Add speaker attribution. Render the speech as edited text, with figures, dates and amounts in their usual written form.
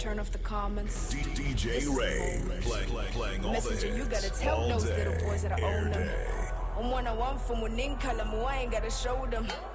Speaker 1: Turn off the comments.
Speaker 2: DJ Ray, playing all
Speaker 1: Messenger,
Speaker 2: the
Speaker 1: you gotta
Speaker 2: hits,
Speaker 1: tell
Speaker 2: all
Speaker 1: those
Speaker 2: day,
Speaker 1: little boys that I own them.
Speaker 2: every day.
Speaker 1: I'm one-on-one from Muning Kalamu, I ain't gotta show them.